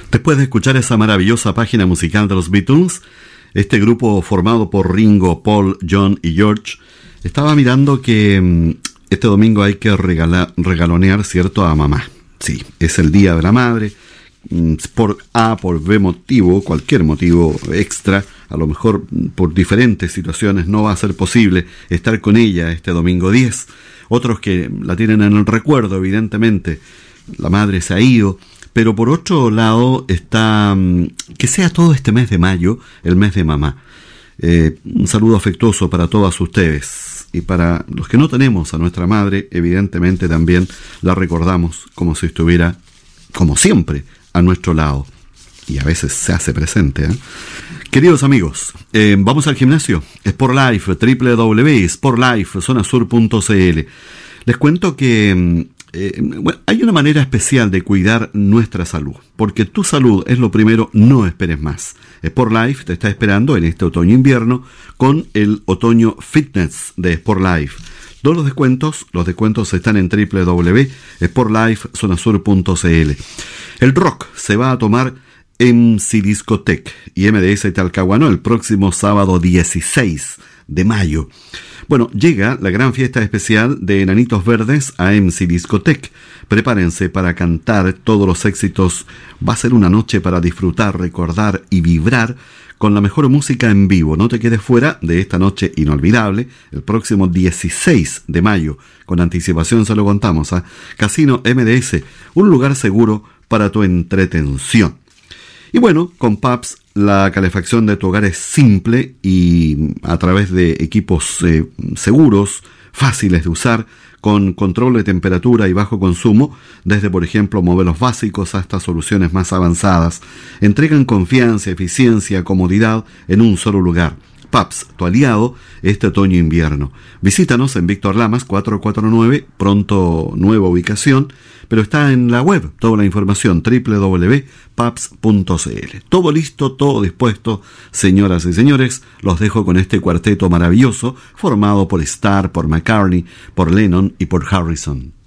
Después de escuchar esa maravillosa página musical de los Beatles, este grupo formado por Ringo, Paul, John y George, estaba mirando que este domingo hay que regalonear, ¿cierto?, a mamá. Sí, es el Día de la Madre. Por A, por B motivo, cualquier motivo extra, a lo mejor por diferentes situaciones no va a ser posible estar con ella este domingo 10. Otros que la tienen en el recuerdo, evidentemente, la madre se ha ido. Pero por otro lado está que sea todo este mes de mayo el mes de mamá. Un saludo afectuoso para todas ustedes. Y para los que no tenemos a nuestra madre, evidentemente también la recordamos como si estuviera, como siempre, a nuestro lado. Y a veces se hace presente, ¿eh? Queridos amigos, vamos al gimnasio. Sportlife, www.sportlife.zonasur.cl. Les cuento que hay una manera especial de cuidar nuestra salud, porque tu salud es lo primero, no esperes más. Sportlife te está esperando en este otoño-invierno con el otoño fitness de Sportlife. Todos los descuentos están en www.sportlifezonasur.cl. El rock se va a tomar MC Discotech y MDS Talcahuano el próximo sábado 16 de mayo. Bueno, llega la gran fiesta especial de Enanitos Verdes a MC Discotech. Prepárense para cantar todos los éxitos. Va a ser una noche para disfrutar, recordar y vibrar con la mejor música en vivo. No te quedes fuera de esta noche inolvidable, el próximo 16 de mayo. Con anticipación se lo contamos, ¿eh? Casino MDS, un lugar seguro para tu entretención. Y bueno, con PAPS la calefacción de tu hogar es simple y a través de equipos seguros, fáciles de usar, con control de temperatura y bajo consumo, desde por ejemplo modelos básicos hasta soluciones más avanzadas, entregan confianza, eficiencia, comodidad en un solo lugar. PAPS, tu aliado este otoño-invierno. Visítanos en Víctor Lamas 449, pronto nueva ubicación, pero está en la web toda la información, www.paps.cl. Todo listo, todo dispuesto, señoras y señores. Los dejo con este cuarteto maravilloso formado por Starr, por McCartney, por Lennon y por Harrison.